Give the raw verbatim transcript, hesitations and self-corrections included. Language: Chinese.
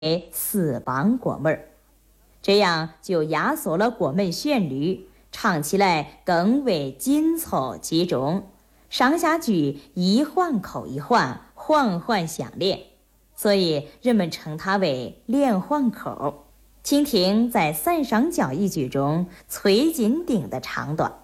四膀果妹儿，这样就压缩了果妹旋律，唱起来更为紧凑集中，上下句一换口一换，环环相连，所以人们称它为连环口。请听在三上交一句中崔金鼎的唱段。